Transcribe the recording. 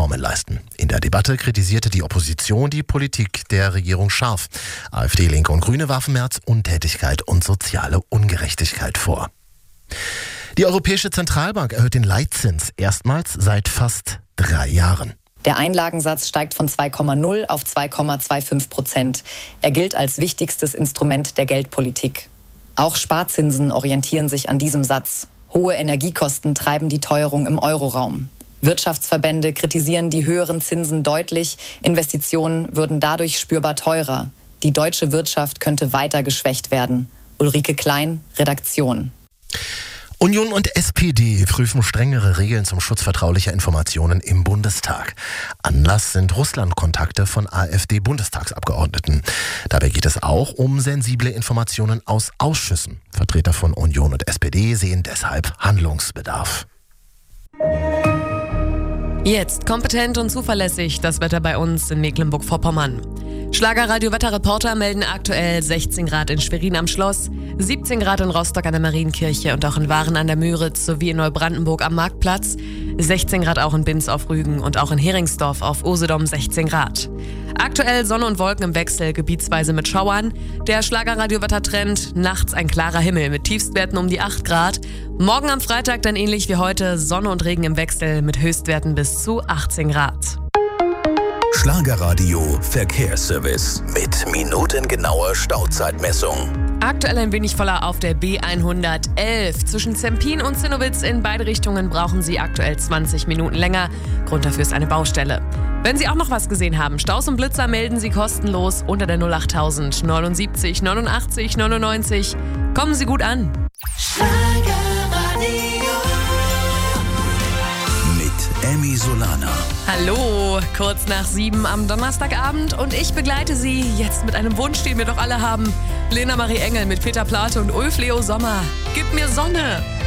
Reformen leisten. In der Debatte kritisierte die Opposition die Politik der Regierung scharf. AfD, Linke und Grüne warfen Merz Untätigkeit und soziale Ungerechtigkeit vor. Die Europäische Zentralbank erhöht den Leitzins erstmals seit fast 3 Jahren. Der Einlagensatz steigt von 2,0 auf 2,25%. Er gilt als wichtigstes Instrument der Geldpolitik. Auch Sparzinsen orientieren sich an diesem Satz. Hohe Energiekosten treiben die Teuerung im Euroraum. Wirtschaftsverbände kritisieren die höheren Zinsen deutlich. Investitionen würden dadurch spürbar teurer. Die deutsche Wirtschaft könnte weiter geschwächt werden. Ulrike Klein, Redaktion. Union und SPD prüfen strengere Regeln zum Schutz vertraulicher Informationen im Bundestag. Anlass sind Russland-Kontakte von AfD-Bundestagsabgeordneten. Dabei geht es auch um sensible Informationen aus Ausschüssen. Vertreter von Union und SPD sehen deshalb Handlungsbedarf. Jetzt kompetent und zuverlässig das Wetter bei uns in Mecklenburg-Vorpommern. Schlagerradio-Wetterreporter melden aktuell 16 Grad in Schwerin am Schloss, 17 Grad in Rostock an der Marienkirche und auch in Waren an der Müritz sowie in Neubrandenburg am Marktplatz, 16 Grad auch in Binz auf Rügen und auch in Heringsdorf auf Usedom 16 Grad. Aktuell Sonne und Wolken im Wechsel, gebietsweise mit Schauern. Der Schlagerradio-Wettertrend, nachts ein klarer Himmel mit Tiefstwerten um die 8 Grad. Morgen am Freitag dann ähnlich wie heute Sonne und Regen im Wechsel mit Höchstwerten bis zu 18 Grad. Schlagerradio Verkehrsservice mit minutengenauer Stauzeitmessung. Aktuell ein wenig voller auf der B111. Zwischen Zempin und Zinnowitz in beide Richtungen brauchen Sie aktuell 20 Minuten länger. Grund dafür ist eine Baustelle. Wenn Sie auch noch was gesehen haben, Staus und Blitzer melden Sie kostenlos unter der 08000 79 89 99. Kommen Sie gut an. Emmy Solana. Hallo, kurz nach 7 am Donnerstagabend und ich begleite Sie jetzt mit einem Wunsch, den wir doch alle haben. Lena Marie Engel mit Peter Plate und Ulf Leo Sommer. Gib mir Sonne!